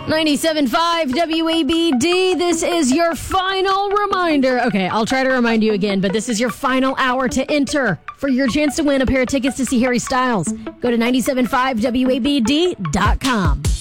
97.5 WABD. This is your final reminder. Okay, I'll try to remind you again, but this is your final hour to enter for your chance to win a pair of tickets to see Harry Styles. Go to 975WABD.com.